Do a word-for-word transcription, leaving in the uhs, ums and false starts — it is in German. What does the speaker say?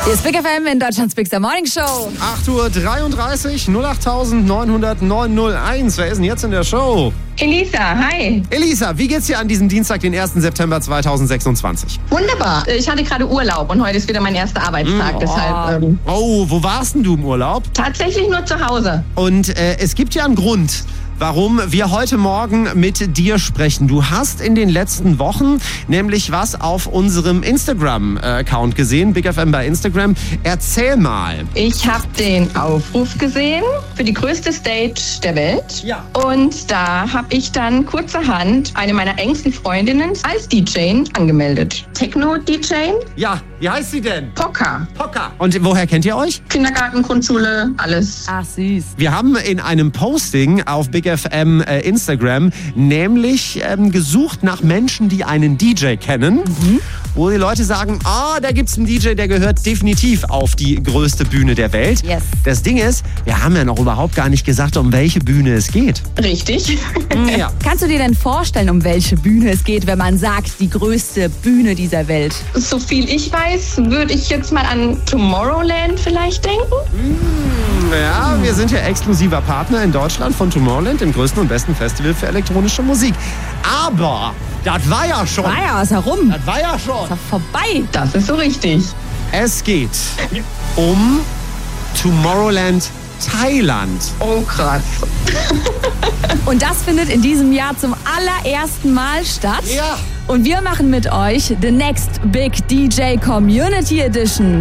Hier ist Big F M in Deutschlands Big Morning Show. acht Uhr dreiunddreißig, null acht neun null null neun null eins. Wer ist denn jetzt in der Show? Elisa, hi. Elisa, wie geht's dir an diesem Dienstag, den ersten September zweitausendsechsundzwanzig? Wunderbar. Ich hatte gerade Urlaub und heute ist wieder mein erster Arbeitstag. Mm, oh. Deshalb ähm, Oh, wo warst denn du im Urlaub? tatsächlich nur zu Hause. Und äh, es gibt ja einen Grund, warum wir heute Morgen mit dir sprechen. Du hast in den letzten Wochen nämlich was auf unserem Instagram-Account gesehen, Big F M bei Instagram. Erzähl mal. Ich habe den Aufruf gesehen für die größte Stage der Welt. Ja. Und da habe ich dann kurzerhand eine meiner engsten Freundinnen als D J angemeldet. Techno-D J, Ja, wie heißt sie denn? Poker, Pocker. Und woher kennt ihr euch? Kindergarten, Grundschule, alles. Ach, süß. Wir haben in einem Posting auf Big F M äh, Instagram nämlich ähm, gesucht nach Menschen, die einen D J kennen, mhm. wo die Leute sagen, ah, da gibt's einen D J, der gehört definitiv auf die größte Bühne der Welt. Yes. Das Ding ist, wir haben ja noch überhaupt gar nicht gesagt, um welche Bühne es geht. Richtig. Ja. Kannst du dir denn vorstellen, um welche Bühne es geht, wenn man sagt, die größte Bühne dieser Welt? So viel ich weiß, würde ich jetzt mal an Tomorrowland vielleicht denken. Ja, wir sind ja exklusiver Partner in Deutschland von Tomorrowland, dem größten und besten Festival für elektronische Musik. Aber das war ja schon. Ah ja, ist herum. Das war ja schon. Ist doch vorbei. Das ist so richtig. Es geht um Tomorrowland Thailand. Oh, krass. Und das findet in diesem Jahr zum allerersten Mal statt. Ja. Und wir machen mit euch The Next Big D J Community Edition.